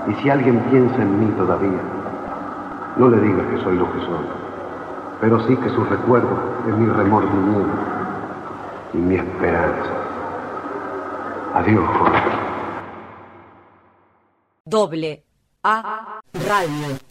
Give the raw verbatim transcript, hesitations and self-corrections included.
Y si alguien piensa en mí todavía, no le diga que soy lo que soy, pero sí que su recuerdo es mi remordimiento y mi esperanza. Adiós, Jorge. Doble A Radio.